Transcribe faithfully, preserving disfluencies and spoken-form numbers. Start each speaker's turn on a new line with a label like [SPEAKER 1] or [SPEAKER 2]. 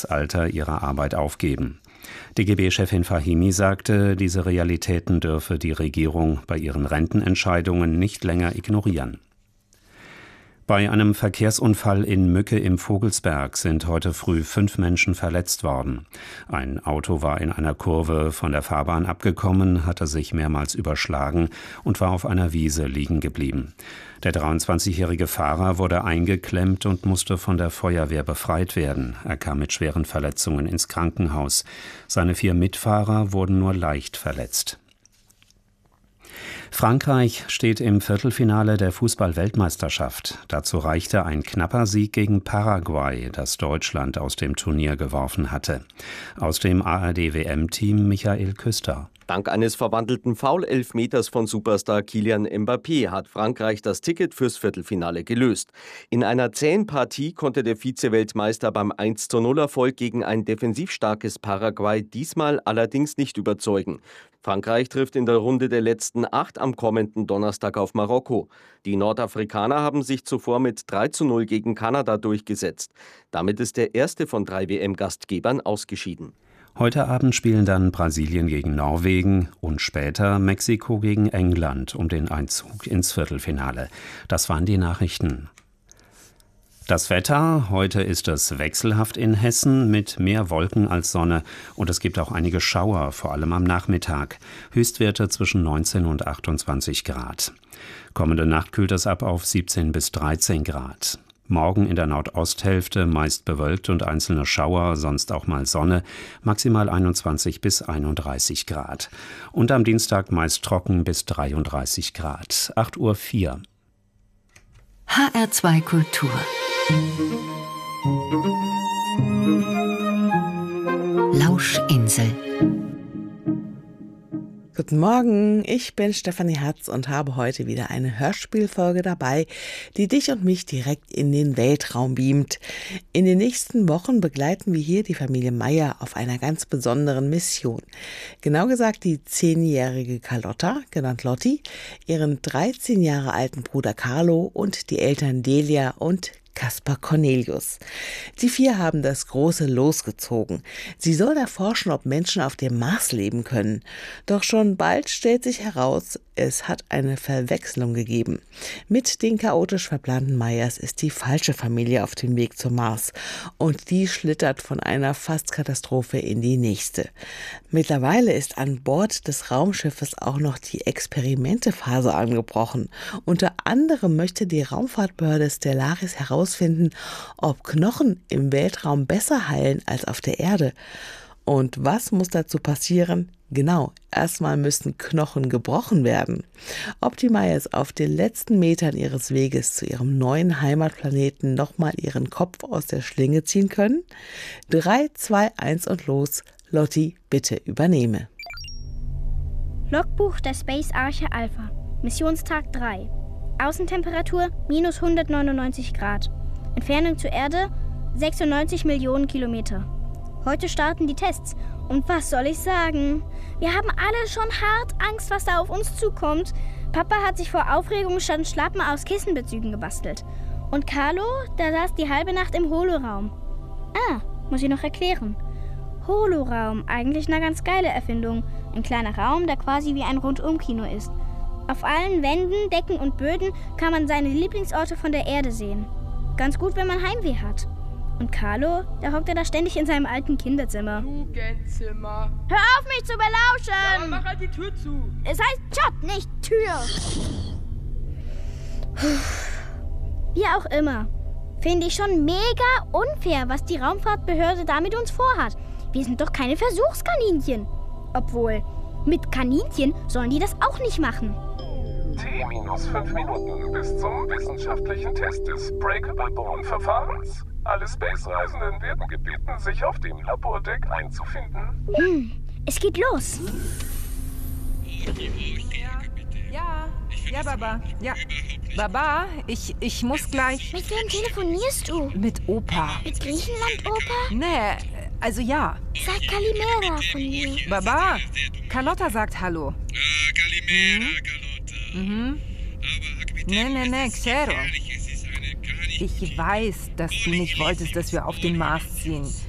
[SPEAKER 1] Renteneintrittsalter ihre Arbeit aufgeben. D G B-Chefin Fahimi sagte, diese Realitäten dürfe die Regierung bei ihren Rentenentscheidungen nicht länger ignorieren. Bei einem Verkehrsunfall in Mücke im Vogelsberg sind heute früh fünf Menschen verletzt worden. Ein Auto war in einer Kurve von der Fahrbahn abgekommen, hatte sich mehrmals überschlagen und war auf einer Wiese liegen geblieben. Der dreiundzwanzigjährige Fahrer wurde eingeklemmt und musste von der Feuerwehr befreit werden. Er kam mit schweren Verletzungen ins Krankenhaus. Seine vier Mitfahrer wurden nur leicht verletzt. Frankreich steht im Viertelfinale der Fußball-Weltmeisterschaft. Dazu reichte ein knapper Sieg gegen Paraguay, das Deutschland aus dem Turnier geworfen hatte. Aus dem A R D-W M-Team Michael Küster.
[SPEAKER 2] Dank eines verwandelten Foul-Elfmeters von Superstar Kylian Mbappé hat Frankreich das Ticket fürs Viertelfinale gelöst. In einer zähen Partie konnte der Vize-Weltmeister beim eins zu null Erfolg gegen ein defensiv starkes Paraguay diesmal allerdings nicht überzeugen. Frankreich trifft in der Runde der letzten acht am kommenden Donnerstag auf Marokko. Die Nordafrikaner haben sich zuvor mit drei zu null gegen Kanada durchgesetzt. Damit ist der erste von drei W M-Gastgebern ausgeschieden.
[SPEAKER 1] Heute Abend spielen dann Brasilien gegen Norwegen und später Mexiko gegen England um den Einzug ins Viertelfinale. Das waren die Nachrichten. Das Wetter: Heute ist es wechselhaft in Hessen mit mehr Wolken als Sonne und es gibt auch einige Schauer, vor allem am Nachmittag. Höchstwerte zwischen neunzehn und achtundzwanzig Grad. Kommende Nacht kühlt es ab auf siebzehn bis dreizehn Grad. Morgen in der Nordosthälfte meist bewölkt und einzelne Schauer, sonst auch mal Sonne, maximal einundzwanzig bis einunddreißig Grad. Und am Dienstag meist trocken bis dreiunddreißig Grad. acht Uhr vier.
[SPEAKER 3] H R zwei Kultur. Lauschinsel.
[SPEAKER 4] Guten Morgen, ich bin Stefanie Hatz und habe heute wieder eine Hörspielfolge dabei, die dich und mich direkt in den Weltraum beamt. In den nächsten Wochen begleiten wir hier die Familie Meyer auf einer ganz besonderen Mission. Genau gesagt die zehnjährige Carlotta, genannt Lotti, ihren dreizehn Jahre alten Bruder Carlo und die Eltern Delia und Caspar Cornelius. Die vier haben das große Los gezogen. Sie sollen erforschen, ob Menschen auf dem Mars leben können. Doch schon bald stellt sich heraus, es hat eine Verwechslung gegeben. Mit den chaotisch verplanten Meyers ist die falsche Familie auf dem Weg zum Mars. Und die schlittert von einer Fastkatastrophe in die nächste. Mittlerweile ist an Bord des Raumschiffes auch noch die Experimentephase angebrochen. Unter anderem möchte die Raumfahrtbehörde Stellaris herausfinden, ob Knochen im Weltraum besser heilen als auf der Erde. Und was muss dazu passieren? Genau, erstmal müssen Knochen gebrochen werden. Ob die Meyers auf den letzten Metern ihres Weges zu ihrem neuen Heimatplaneten nochmal ihren Kopf aus der Schlinge ziehen können? drei, zwei, eins und los. Lotti, bitte übernehme.
[SPEAKER 5] Logbuch der Space Arche Alpha. Missionstag drei. Außentemperatur minus hundertneunundneunzig Grad. Entfernung zur Erde sechsundneunzig Millionen Kilometer. Heute starten die Tests. Und was soll ich sagen? Wir haben alle schon hart Angst, was da auf uns zukommt. Papa hat sich vor Aufregung schon Schlappen aus Kissenbezügen gebastelt. Und Carlo, der saß die halbe Nacht im Holoraum. Ah, muss ich noch erklären. Holoraum, eigentlich eine ganz geile Erfindung. Ein kleiner Raum, der quasi wie ein Rundumkino ist. Auf allen Wänden, Decken und Böden kann man seine Lieblingsorte von der Erde sehen. Ganz gut, wenn man Heimweh hat. Und Carlo, der hockt ja da ständig in seinem alten Kinderzimmer.
[SPEAKER 6] Jugendzimmer.
[SPEAKER 5] Hör auf, mich zu belauschen!
[SPEAKER 6] Ja, mach halt die Tür zu.
[SPEAKER 5] Es heißt Job, nicht Tür. Wie auch immer. Finde ich schon mega unfair, was die Raumfahrtbehörde da mit uns vorhat. Wir sind doch keine Versuchskaninchen. Obwohl, mit Kaninchen sollen die das auch nicht machen.
[SPEAKER 7] T minus fünf Minuten bis zum wissenschaftlichen Test des Breakable-Bone-Verfahrens. Alle Space-Reisenden werden gebeten, sich auf dem Labordeck einzufinden.
[SPEAKER 5] Hm, es geht los.
[SPEAKER 6] Ja, ja, Baba. Ja, Baba, ich, ich muss gleich...
[SPEAKER 5] Mit wem telefonierst du?
[SPEAKER 6] Mit Opa.
[SPEAKER 5] Mit Griechenland-Opa?
[SPEAKER 6] Nee, also ja.
[SPEAKER 5] Sag Kalimera von mir.
[SPEAKER 6] Baba, Carlotta sagt Hallo.
[SPEAKER 8] Ah, Kalimera, Carlotta.
[SPEAKER 6] Mhm.
[SPEAKER 8] Aber
[SPEAKER 6] Nee, nee, nee, Xero. Ich weiß, dass du nicht wolltest, dass wir auf den Mars ziehen.